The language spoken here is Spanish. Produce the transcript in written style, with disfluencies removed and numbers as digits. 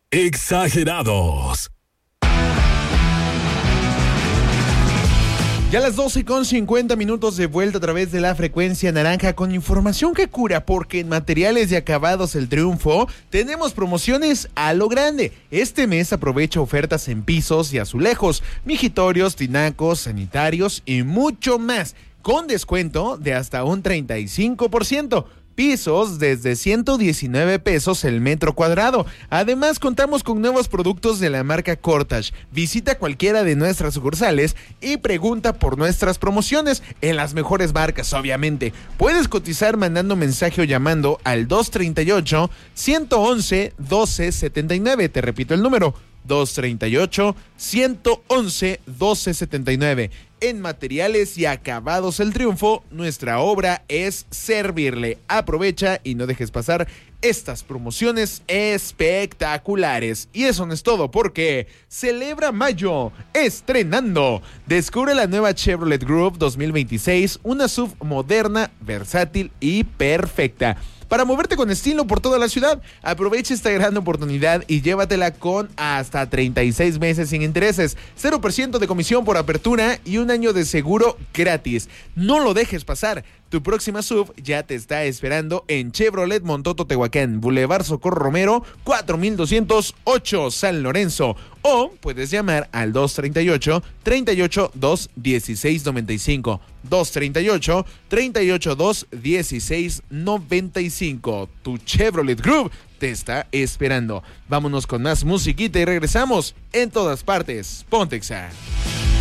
Exagerados. Ya las 12:50 de vuelta a través de la frecuencia naranja con información que cura, porque en Materiales y Acabados El Triunfo tenemos promociones a lo grande. Este mes aprovecha ofertas en pisos y azulejos, mijitorios, tinacos, sanitarios y mucho más, con descuento de hasta un 35%. Pisos desde 119 pesos el metro cuadrado. Además, contamos con nuevos productos de la marca Cortage. Visita cualquiera de nuestras sucursales y pregunta por nuestras promociones en las mejores marcas, obviamente. Puedes cotizar mandando mensaje o llamando al 238-111-1279. Te repito el número, 238-111-1279. En Materiales y Acabados El Triunfo, nuestra obra es servirle. Aprovecha y no dejes pasar estas promociones espectaculares. Y eso no es todo, porque celebra mayo estrenando. Descubre la nueva Chevrolet Group 2026, una SUV moderna, versátil y perfecta para moverte con estilo por toda la ciudad. Aprovecha esta gran oportunidad y llévatela con hasta 36 meses sin intereses, 0% de comisión por apertura y un año de seguro gratis. No lo dejes pasar. Tu próxima SUV ya te está esperando en Chevrolet Montoto Tehuacán, Boulevard Socorro Romero, 4208 San Lorenzo. O puedes llamar al 238-382-1695. 238-382-1695. Tu Chevrolet Group te está esperando. Vámonos con más musiquita y regresamos. En todas partes, Pontexa.